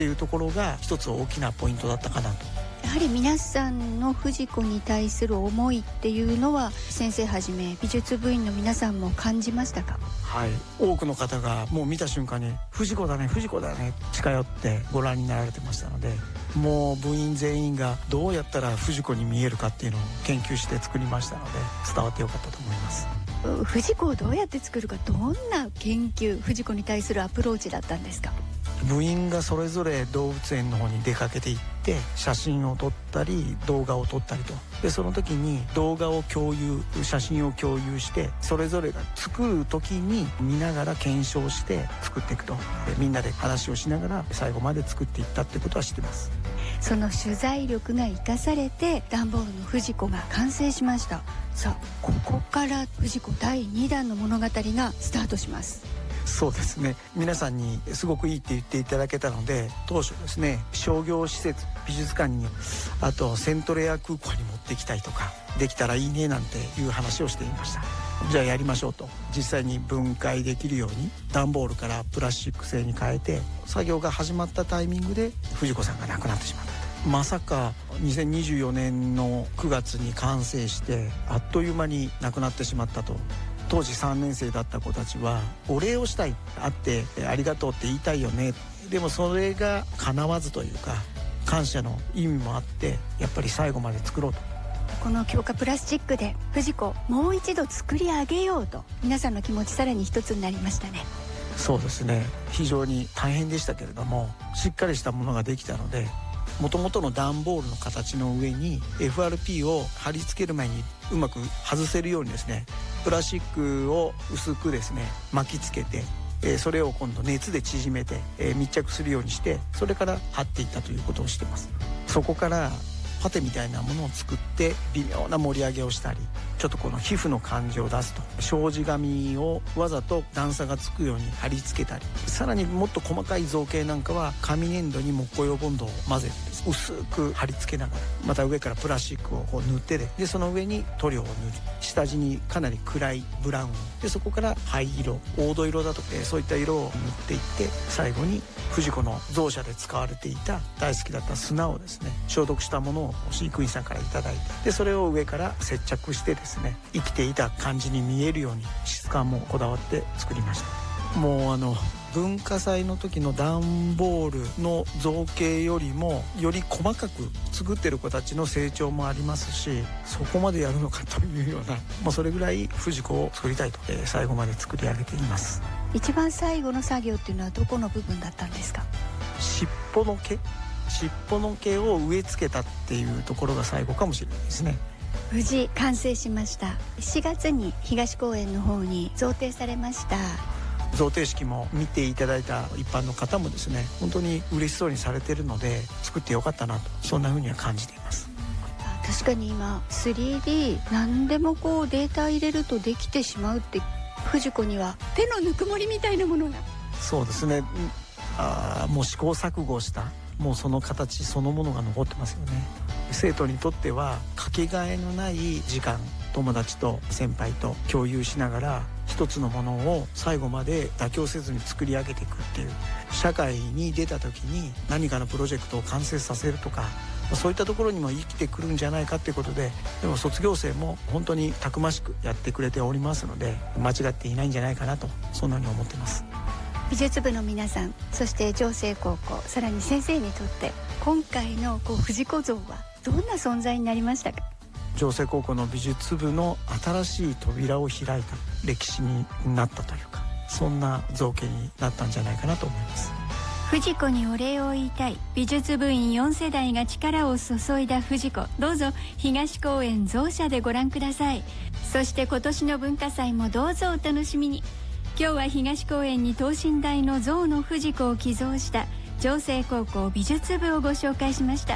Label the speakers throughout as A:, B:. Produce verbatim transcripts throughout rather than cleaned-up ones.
A: っていうところが一つ大きなポイントだったかなと。
B: やはり皆さんのフジコに対する思いっていうのは先生はじめ美術部員の皆さんも感じましたか？
A: はい、多くの方がもう見た瞬間にフジコだねフジコだね近寄ってご覧になられてましたので、もう部員全員がどうやったらフジコに見えるかっていうのを研究して作りましたので、伝わってよかったと思います。
B: フジコをどうやって作るか、どんな研究、フジコに対するアプローチだったんですか？
A: 部員がそれぞれ動物園の方に出かけていって写真を撮ったり動画を撮ったりと、でその時に動画を共有写真を共有してそれぞれが作る時に見ながら検証して作っていくと、でみんなで話をしながら最後まで作っていったってことは知ってます。
B: その取材力が生かされて段ボールのフジコが完成しました。さあここからフジコだいにだんの物語がスタートします。
A: そうですね、皆さんにすごくいいって言っていただけたので、当初ですね商業施設美術館にあとセントレア空港に持ってきたいとかできたらいいねなんていう話をしていました。じゃあやりましょうと、実際に分解できるように段ボールからプラスチック製に変えて作業が始まったタイミングで藤子さんが亡くなってしまった。まさかにせんにじゅうよねんのくがつに完成してあっという間に亡くなってしまったと。当時さんねん生だった子たちはお礼をしたい、会ってありがとうって言いたいよね、でもそれが叶わずというか感謝の意味もあってやっぱり最後まで作ろうと。
B: この強化プラスチックでフジコもう一度作り上げようと皆さんの気持ちさらに一つになりましたね。
A: そうですね、非常に大変でしたけれどもしっかりしたものができたので、もともとの段ボールの形の上に エフアールピー を貼り付ける前にうまく外せるようにですね、プラスチックを薄くですね巻きつけて、えー、それを今度熱で縮めて、えー、密着するようにしてそれから貼っていったということをしています。そこからパテみたいなものを作って微妙な盛り上げをしたり、ちょっとこの皮膚の感じを出すと障子紙をわざと段差がつくように貼り付けたり、さらにもっと細かい造形なんかは紙粘土に木工用ボンドを混ぜて薄く貼り付けながら、また上からプラスチックをこう塗ってで、でその上に塗料を塗る、下地にかなり暗いブラウンで、そこから灰色、黄土色だとかそういった色を塗っていって、最後にフジコのゾウ舎で使われていた大好きだった砂をですね消毒したものを飼育員さんからいただいて、でそれを上から接着してですね生きていた感じに見えるように質感もこだわって作りました。もうあの文化祭の時の段ボールの造形よりもより細かく作ってる子たちの成長もありますし、そこまでやるのかというような、もうそれぐらいフジコを作りたいと、えー、最後まで作り上げています。
B: 一番最後の作業っていうのはどこの部分だったんですか？
A: 尻尾の毛尻尾の毛を植え付けたっていうところが最後かもしれないですね。
B: 無事完成しました。しがつに東公園の方に贈呈されました。
A: 贈呈式も見ていただいた一般の方もですね本当に嬉しそうにされているので、作ってよかったなと、そんな風には感じています。
B: 確かに今 スリーディー 何でもこうデータ入れるとできてしまうって、フジコには手のぬくもりみたいなものが。
A: そうですね、あもう試行錯誤したもうその形そのものが残ってますよね。生徒にとってはかけがえのない時間、友達と先輩と共有しながら一つのものを最後まで妥協せずに作り上げていくっていう、社会に出た時に何かのプロジェクトを完成させるとか、そういったところにも生きてくるんじゃないかっていうことで、でも卒業生も本当にたくましくやってくれておりますので、間違っていないんじゃないかなと、そんなふうに思ってます。
B: 美術部の皆さん、そして城西高校、さらに先生にとって今回のこうフジコ像はどんな存在になりましたか？
A: 城西高校の美術部の新しい扉を開いた歴史になったというか、そんな造形になったんじゃないかなと思います。
B: フジコにお礼を言いたい美術部員よん世代が力を注いだフジコ、どうぞ東公園ゾウ舎でご覧ください。そして今年の文化祭もどうぞお楽しみに。今日は東公園に等身大のゾウのフジコを寄贈した城西高校美術部をご紹介しました。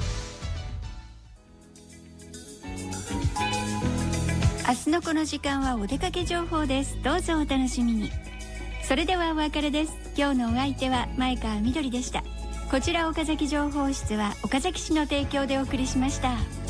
B: 明日のこの時間はお出かけ情報です。どうぞお楽しみに。それではお別れです。今日のお相手は前川みどりでした。こちら岡崎情報室は岡崎市の提供でお送りしました。